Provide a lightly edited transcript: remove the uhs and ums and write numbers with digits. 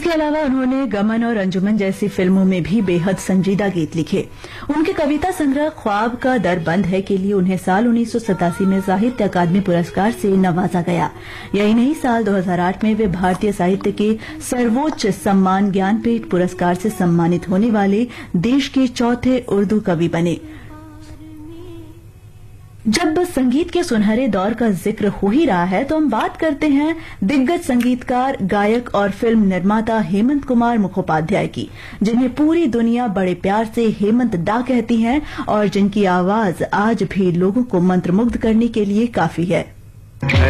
इसके अलावा उन्होंने गमन और अंजुमन जैसी फिल्मों में भी बेहद संजीदा गीत लिखे। उनके कविता संग्रह ख्वाब का दर बंद है के लिए उन्हें साल 1987 में साहित्य अकादमी पुरस्कार से नवाजा गया। यही नहीं, साल 2008 में वे भारतीय साहित्य के सर्वोच्च सम्मान ज्ञानपीठ पुरस्कार से सम्मानित होने वाले देश के चौथे उर्दू कवि बने। जब संगीत के सुनहरे दौर का जिक्र हो ही रहा है तो हम बात करते हैं दिग्गज संगीतकार, गायक और फिल्म निर्माता हेमंत कुमार मुखोपाध्याय की, जिन्हें पूरी दुनिया बड़े प्यार से हेमंत दा कहती है और जिनकी आवाज आज भी लोगों को मंत्रमुग्ध करने के लिए काफी है।